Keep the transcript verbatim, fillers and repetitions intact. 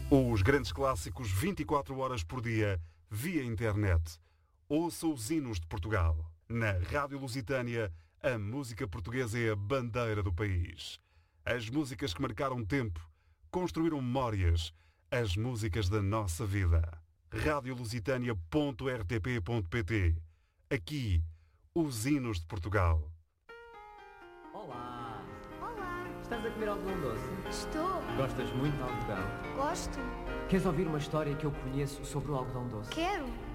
Os grandes clássicos vinte e quatro horas por dia, via internet. Ouça os hinos de Portugal. Na Rádio Lusitânia, a música portuguesa é a bandeira do país. As músicas que marcaram tempo, construíram memórias, as músicas da nossa vida. rádio lusitânia ponto r t p ponto p t. Aqui, os hinos de Portugal. Olá! Olá! Estás a comer algodão doce? Estou! Gostas muito de algodão? Gosto! Queres ouvir uma história que eu conheço sobre o algodão doce? Quero!